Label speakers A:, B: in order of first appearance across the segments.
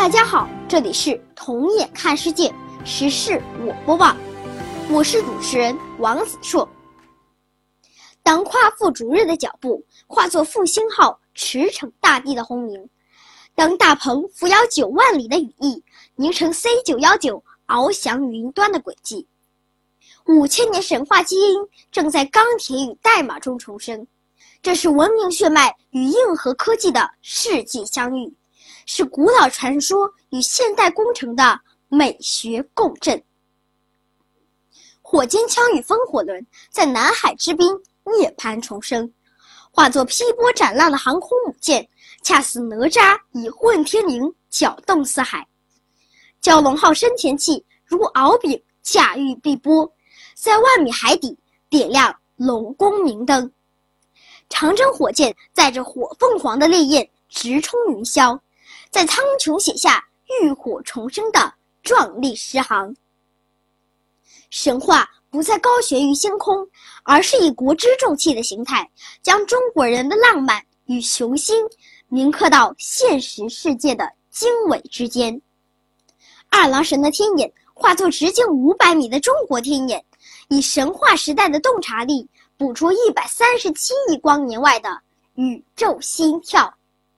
A: 大家好，这里是童眼看世界，时事我播报，我是主持人王子硕。当夸父逐日的脚步化作复兴号驰骋大地的轰鸣，当大鹏扶摇9万里的羽翼凝成 C919 翱翔云端的轨迹，5000年神话基因正在钢铁与代码中重生。这是文明血脉与硬核科技的世纪相遇，是古老传说与现代工程的美学共振。火箭枪与风火轮在南海之滨涅槃重生，化作劈波斩浪的航空母舰，恰似哪吒以混天绫搅动四海。蛟龙号深潜器如鳌柄驾驭碧波，在万米海底点亮龙宫明灯。长征火箭载着火凤凰的烈焰直冲云霄，在苍穹写下浴火重生的壮丽诗行。神话不再高悬于星空，而是以国之重器的形态，将中国人的浪漫与雄心铭刻到现实世界的经纬之间。二郎神的天眼化作直径500米的中国天眼，以神话时代的洞察力捕捉137亿光年外的宇宙心跳。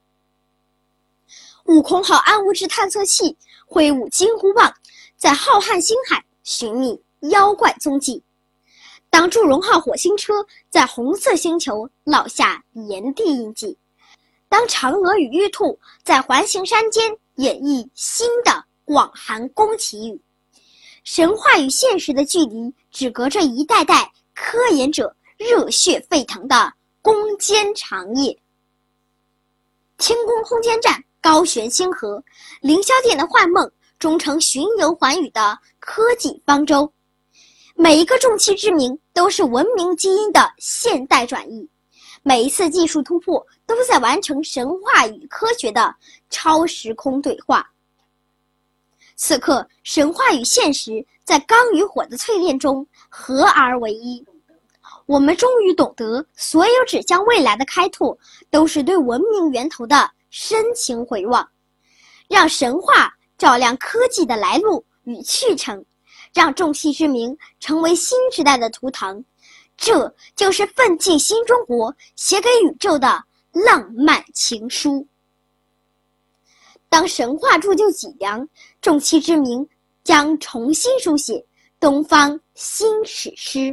A: 悟空号暗物质探测器挥舞金箍棒，在浩瀚星海寻觅妖怪踪迹。当祝融号火星车在红色星球烙下炎帝印记，当嫦娥与玉兔在环形山间演绎新的广寒宫崎语，神话与现实的距离只隔着一代代科研者热血沸腾的攻坚长夜。天宫空间站高悬星河，凌霄殿的幻梦终成巡游寰宇的科技方舟。每一个重器之名都是文明基因的现代转移，每一次技术突破都在完成神话与科学的超时空对话。此刻，神话与现实在钢与火的淬炼中合而为一。我们终于懂得，所有指向未来的开拓都是对文明源头的深情回望。让神话照亮科技的来路与去程，让重器之名成为新时代的图腾。这就是奋进新中国写给宇宙的浪漫情书。当神话铸就脊梁，重器之名将重新书写东方新史诗。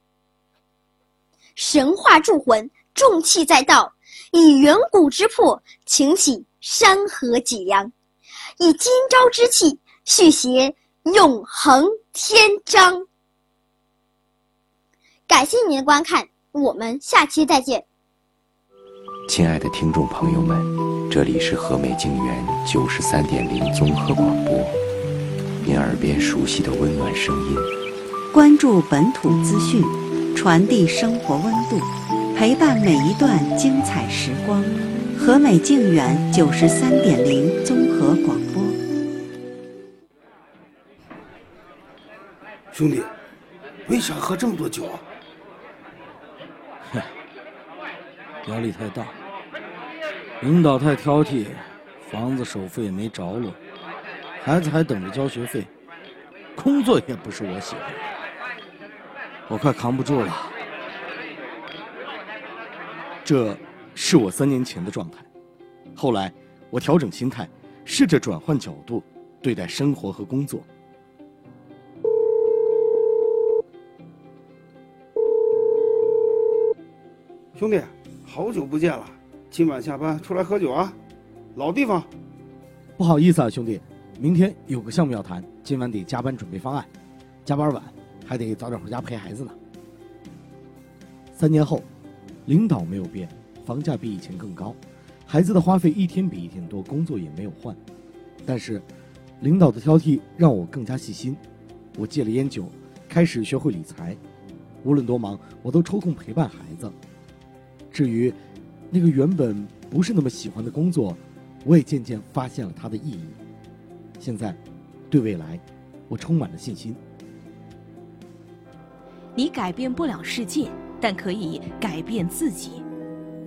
A: 神话铸魂，重器在道，以远古之魄擎起山河脊梁，以今朝之气续写永恒天章。感谢您的观看，我们下期再见。
B: 亲爱的听众朋友们，这里是和美静园93.0综合广播，您耳边熟悉的温暖声音。
C: 关注本土资讯，传递生活温度，陪伴每一段精彩时光。和美静园93.0综合广播。
D: 兄弟，为啥喝这么多酒啊？
E: 压力太大，领导太挑剔，房子首付也没着落，孩子还等着交学费，工作也不是我喜欢的，我快扛不住了。这是我3年前的状态，后来我调整心态，试着转换角度对待生活和工作。
D: 兄弟，好久不见了，今晚下班出来喝酒啊？老地方。
E: 不好意思啊，兄弟，明天有个项目要谈，今晚得加班准备方案，加班晚还得早点回家陪孩子呢。3年后，领导没有变，房价比以前更高，孩子的花费一天比一天多，工作也没有换，但是领导的挑剔让我更加细心，我戒了烟酒，开始学会理财，无论多忙我都抽空陪伴孩子。至于那个原本不是那么喜欢的工作，我也渐渐发现了它的意义。现在对未来我充满了信心。
F: 你改变不了世界，但可以改变自己。